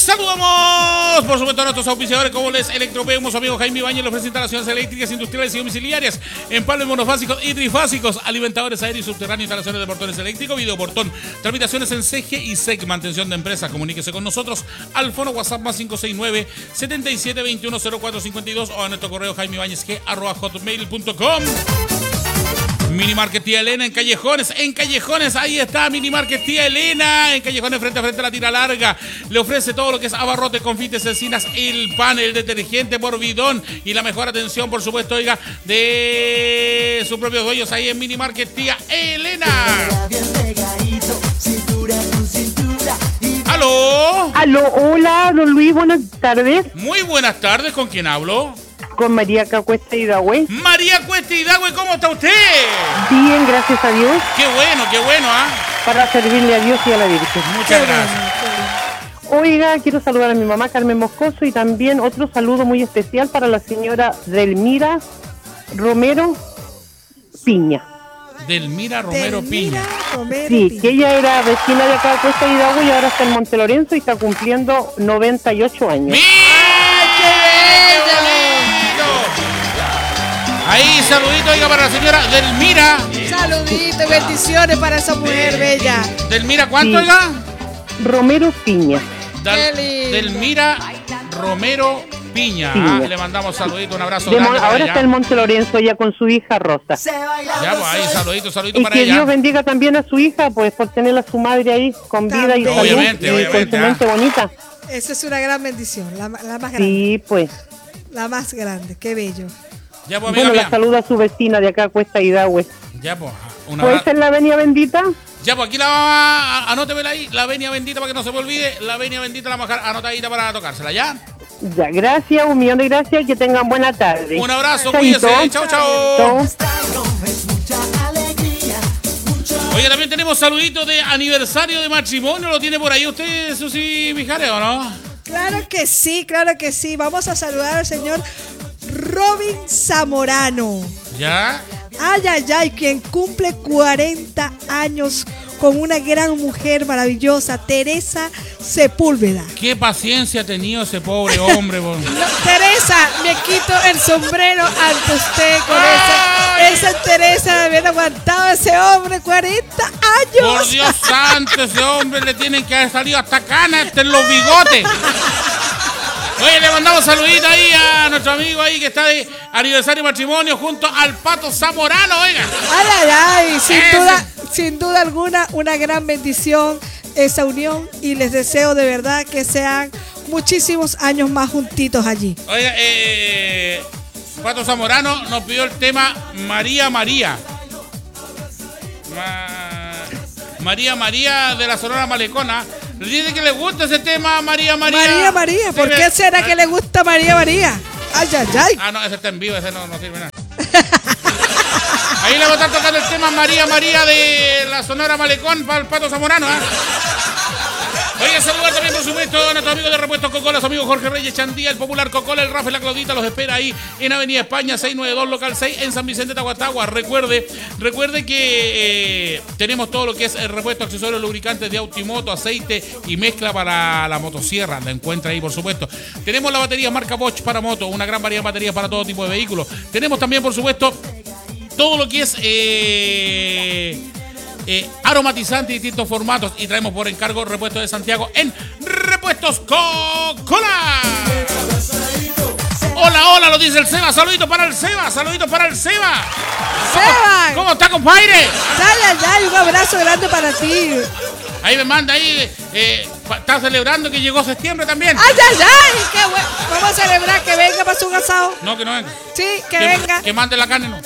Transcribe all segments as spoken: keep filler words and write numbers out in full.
Saludamos, por supuesto, a nuestros auspiciadores como les Electropeumo, su amigo Jaime Ibañez, le ofrece instalaciones eléctricas, industriales y domiciliarias, empalmes monofásicos y trifásicos, alimentadores aéreos y subterráneos, instalaciones de portones eléctricos, videoportón, tramitaciones en C G y S E C, mantención de empresas. Comuníquese con nosotros al fono WhatsApp más cinco seis nueve, siete siete dos uno, cero cuatro cinco dos o a nuestro correo jaimeibañezg arroba hotmail punto com. Minimarket Tía Elena en Callejones, en Callejones, ahí está Minimarket Tía Elena, en Callejones frente a frente a la tira larga. Le ofrece todo lo que es abarrote, confites, encinas, el pan, el detergente por bidón y la mejor atención, por supuesto, oiga, de sus propios dueños ahí en Minimarket Tía Elena. ¿Aló? Aló, hola, don Luis, buenas tardes. Muy buenas tardes, ¿con quién hablo? Con María Cuesta Hidagüe. María Cuesta Hidagüe, ¿cómo está usted? Bien, gracias a Dios. Qué bueno, qué bueno, ¿ah? ¿eh? Para servirle a Dios y a la Virgen. Muchas gracias. Oiga, quiero saludar a mi mamá Carmen Moscoso y también otro saludo muy especial para la señora Delmira Romero Piña. Delmira Romero Delmira Piña. Romero Sí, Piña. que ella era vecina de acá de Cuesta Hidagüe y ahora está en Monte Lorenzo y está cumpliendo noventa y ocho años. ¡Mira! Ahí, saludito, oiga, para la señora Delmira. Saludito y bendiciones para esa mujer bella. ¿Delmira cuánto, Sí. oiga? Romero Piña. Dal- Qué lindo. Delmira Romero Piña. Piña. Ah, le mandamos saludito, un abrazo De Mon- grande para ahora ella. está en Monte Lorenzo ella con su hija Rosa. Ya, pues ahí, saludito, saludito Y para que ella. Dios bendiga también a su hija, pues por tener a su madre ahí con vida y También. salud Obviamente, y obviamente, con su ah. mente bonita. Esa es una gran bendición, la, la más grande. Sí, pues. La más grande, qué bello. Ya, pues, amiga Bueno, la mía. saluda a su vecina de acá, Cuesta Hidagüe. Ya, pues, un ¿Puede abrazo. ser la Avenida Bendita? Ya, pues aquí la va, anótemela ahí, la venia bendita para que no se me olvide, la venia bendita la vamos a dejar anotadita para tocársela, ¿ya? Ya, gracias, un millón de gracias y que tengan buena tarde. Un abrazo, Chaito. cuídese, chao, chao. Chao. Oye, también tenemos saluditos de aniversario de matrimonio, ¿lo tiene por ahí usted, Susi Mijares, o no? Claro que sí, claro que sí. Vamos a saludar al señor Robin Zamorano. ¿Ya? Ay, ay, ay, quien cumple cuarenta años con una gran mujer maravillosa, Teresa Sepúlveda. ¿Qué paciencia ha tenido ese pobre hombre? Por... No, Teresa, me quito el sombrero ante usted con esa, esa Teresa de haber aguantado a ese hombre cuarenta años. Por Dios santo, ese hombre le tienen que haber salido hasta canas hasta en los bigotes. Oye, le mandamos saluditos ahí a nuestro amigo ahí que está de aniversario de matrimonio junto al Pato Zamorano, oiga. Ay, ay, ay, sin Ese. duda, sin duda alguna, una gran bendición esa unión y les deseo de verdad que sean muchísimos años más juntitos allí. Oiga, eh, Pato Zamorano nos pidió el tema María María. Ma- María María de la Sonora Malecona. Le dice que le gusta ese tema María María. María María, ¿por Sí, qué me- será que le gusta María María? Ay, ay, ay. Ah, no, ese está en vivo, ese no, no sirve nada. Ahí le voy a estar tocando el tema María María de la Sonora Malecón para el Pato Zamorano, ¿ah? Oiga, saludar también, por supuesto, a nuestros amigos de Repuestos Cocola, su amigo Jorge Reyes Chandía, el popular Cocola, el Rafa y la Claudita los espera ahí en Avenida España seiscientos noventa y dos, local seis, en San Vicente, Tahuatahua. Recuerde, recuerde que eh, tenemos todo lo que es el repuesto, accesorios, lubricantes de auto y moto, aceite y mezcla para la motosierra. La encuentra ahí, por supuesto. Tenemos la batería marca Bosch para moto, una gran variedad de baterías para todo tipo de vehículos. Tenemos también, por supuesto, todo lo que es eh, eh, aromatizante de distintos formatos y traemos por encargo Repuestos de Santiago en Repuestos Cocola. Hola, hola, lo dice el Seba. Saludito para el Seba, saludito para el Seba. ¿Cómo, Seba. ¿Cómo está, compadre? Ay, ay, ay, un abrazo grande para ti. Ahí me manda ahí, eh, pa- está celebrando que llegó septiembre también. Ay, ay, ay, qué bueno. Vamos a celebrar que venga para su asado. No, que no venga. Sí, que, venga. Que mande la carne, no.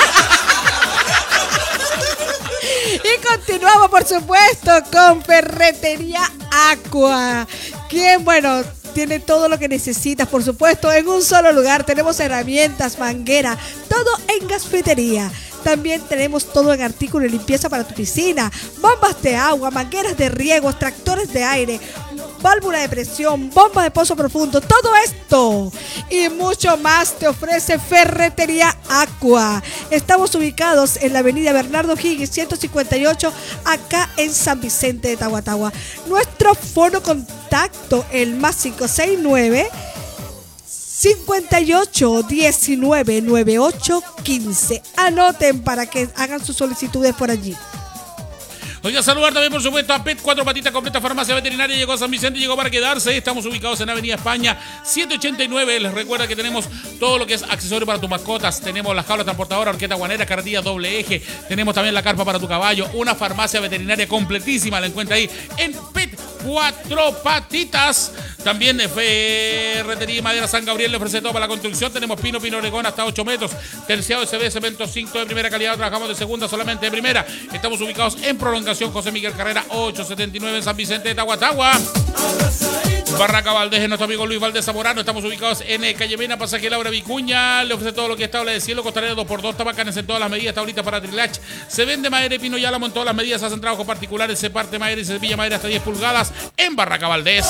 Y continuamos, por supuesto, con Ferretería Aqua. Quien, bueno, tiene todo lo que necesitas, por supuesto, en un solo lugar. Tenemos herramientas, manguera, todo en gasfitería. También tenemos todo en artículo de limpieza para tu piscina, bombas de agua, mangueras de riego, tractores de aire, válvula de presión, bomba de pozo profundo, todo esto y mucho más te ofrece Ferretería Aqua. Estamos ubicados en la avenida Bernardo Higgins ciento cincuenta y ocho, acá en San Vicente de Tahuatahua. Nuestro fono con contacto el más cinco seis nueve, cincuenta y ocho, diecinueve, noventa y ocho, quince. Anoten para que hagan sus solicitudes por allí. Oiga, saludar también, por supuesto, a Pet Cuatro Patitas Completa Farmacia Veterinaria. Llegó a San Vicente, llegó para quedarse. Estamos ubicados en Avenida España setecientos ochenta y nueve. Les recuerda que tenemos todo lo que es accesorio para tus mascotas. Tenemos las jaulas transportadoras, horqueta guanera, carretilla doble eje. Tenemos también la carpa para tu caballo. Una farmacia veterinaria completísima. La encuentra ahí en Pet Cuatro Patitas. También de Ferretería y Madera San Gabriel le ofrece todo para la construcción. Tenemos pino, pino oregón hasta ocho metros. Terciado S B, cemento cinco de primera calidad. Trabajamos de segunda, solamente de primera. Estamos ubicados en prolongación José Miguel Carrera ochocientos setenta y nueve en San Vicente de Tahuatahua. Barraca Valdés, en nuestro amigo Luis Valdés Zamorano. Estamos ubicados en eh, Calle Mena, Pasaje Laura Vicuña. Le ofrece todo lo que es tabla de cielo, costalera dos por dos, tabacanes en todas las medidas, tablitas para trilach. Se vende madera y pino y álamo en todas las medidas. Hacen trabajos particulares, se parte madera y se cepilla madera hasta diez pulgadas en Barraca Valdés.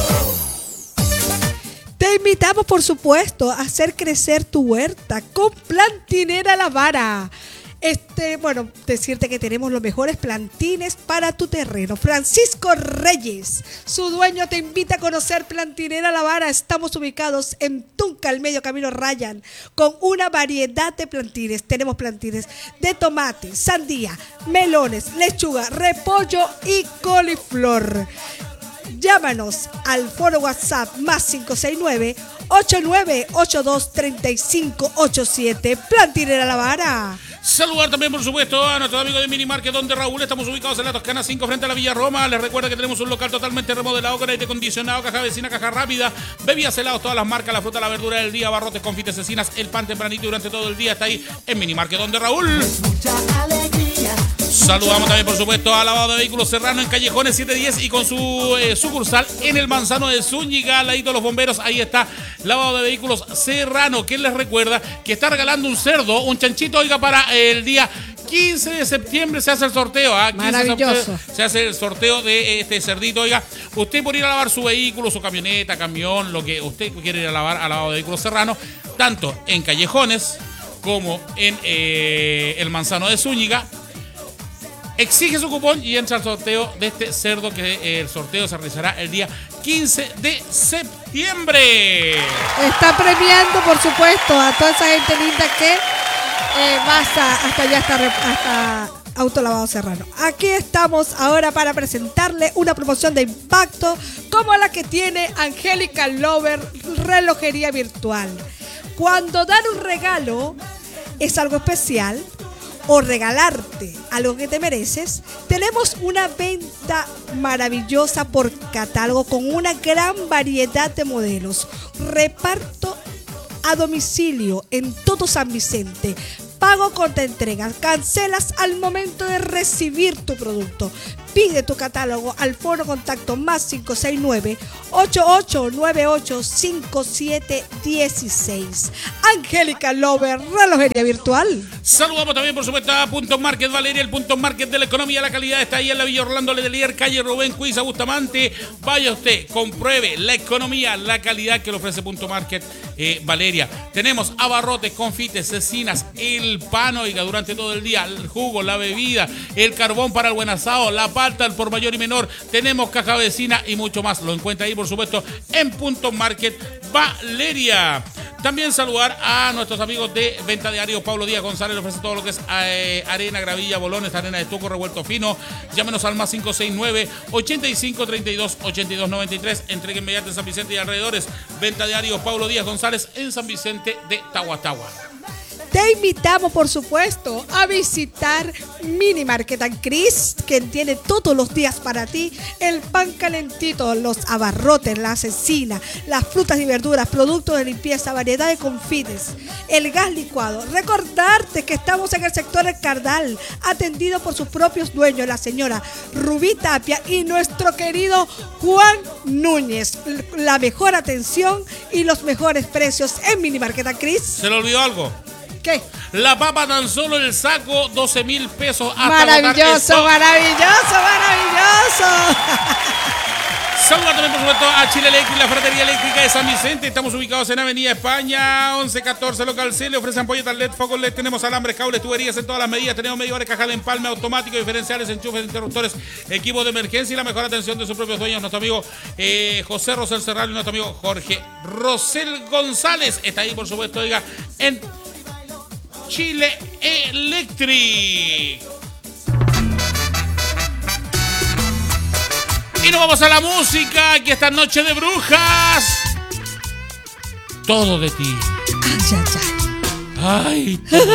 Te invitamos, por supuesto, a hacer crecer tu huerta con Plantinera La Vara. Este, bueno, decirte que tenemos los mejores plantines para tu terreno. Francisco Reyes, su dueño, te invita a conocer Plantinera La Vara. Estamos ubicados en Tunca, el medio camino Ryan, con una variedad de plantines. Tenemos plantines de tomate, sandía, melones, lechuga, repollo y coliflor. Llámanos al foro WhatsApp más cinco seis nueve, ocho nueve ocho dos, tres cinco ocho siete. Plantinera La Vara. Saludar también, por supuesto, a nuestros amigos de Mini Market, donde Raúl. Estamos ubicados en la Toscana cinco, frente a la Villa Roma. Les recuerda que tenemos un local totalmente remodelado con aire acondicionado, caja vecina, caja rápida, bebidas helados, todas las marcas, la fruta, la verdura del día, barrotes, confites, cecinas, el pan tempranito durante todo el día. Está ahí en Mini Market, donde Raúl. Saludamos también, por supuesto, a Lavado de Vehículos Serrano en Callejones siete diez y con su eh, sucursal en el Manzano de Zúñiga, al ladito de los bomberos. Ahí está Lavado de Vehículos Serrano, que les recuerda que está regalando un cerdo, un chanchito, oiga, para el día quince de septiembre se hace el sorteo. ¿ah? Maravilloso. Se hace el sorteo de este cerdito. Oiga, usted por ir a lavar su vehículo, su camioneta, camión, lo que usted quiere ir a lavar a Lavado de Vehículos Serrano, tanto en Callejones como en eh, el Manzano de Zúñiga, exige su cupón y entra al sorteo de este cerdo, que eh, el sorteo se realizará el día quince de septiembre. Está premiando, por supuesto, a toda esa gente linda que eh, va hasta, hasta allá, hasta, hasta Autolavado Serrano. Aquí estamos ahora para presentarle una promoción de impacto como la que tiene Angélica Lover Relojería Virtual. Cuando dar un regalo es algo especial, o regalarte algo que te mereces, tenemos una venta maravillosa por catálogo con una gran variedad de modelos. Reparto a domicilio en todo San Vicente. Pago con te entregas. Cancelas al momento de recibir tu producto. Pide tu catálogo al foro contacto más cinco seis nueve, ocho ocho nueve ocho, cinco siete uno seis. Angélica Lover, Relojería Virtual. Saludamos también, por supuesto, a Punto Market Valeria, el Punto Market de la economía. La calidad está ahí en la Villa Orlando Letelier, calle Rubén Cuiza Bustamante. Vaya usted, compruebe la economía, la calidad que le ofrece Punto Market eh, Valeria. Tenemos abarrotes, confites, cecinas, el pan, oiga, durante todo el día, el jugo, la bebida, el carbón para el buen asado, la palta al por mayor y menor. Tenemos caja vecina y mucho más. Lo encuentra ahí, por supuesto, en Punto Market Valeria. También saludar a nuestros amigos de Venta de Arios. Pablo Díaz González le ofrece todo lo que es eh, arena, gravilla, bolones, arena de estuco, revuelto fino. Llámenos al más cinco seis nueve, ochenta y cinco, treinta y dos, ochenta y dos noventa y tres. Entrega inmediata en San Vicente y alrededores. Venta de Arios, Pablo Díaz González en San Vicente de Tahuatahua. Te invitamos, por supuesto, a visitar Mini Market and Cris, que tiene todos los días para ti el pan calentito, los abarrotes, la cecina, las frutas y verduras, productos de limpieza, variedad de confites, el gas licuado. Recordarte que estamos en el sector El Cardal, atendido por sus propios dueños, la señora Rubí Tapia y nuestro querido Juan Núñez. La mejor atención y los mejores precios en Mini Market and Cris. ¿Se le olvidó algo? ¿Qué? La papa tan solo el saco, doce mil pesos. Hasta maravilloso, maravilloso, maravilloso. saludar también, por supuesto, a Chile Electric, la Fratería Eléctrica de San Vicente. Estamos ubicados en Avenida España, once catorce, local C. Le ofrecen ampolletas L E D, focos L E D. Tenemos alambres, cables, tuberías en todas las medidas. Tenemos medidores, caja de empalme automático, diferenciales, enchufes, interruptores, equipos de emergencia y la mejor atención de sus propios dueños. Nuestro amigo eh, José Rosel Serrano y nuestro amigo Jorge Rosel González. Está ahí, por supuesto, oiga, en Chile Electric. Y nos vamos a la música, que esta noche de brujas. Todo de ti. Ay, ay, ay. Ay, todo.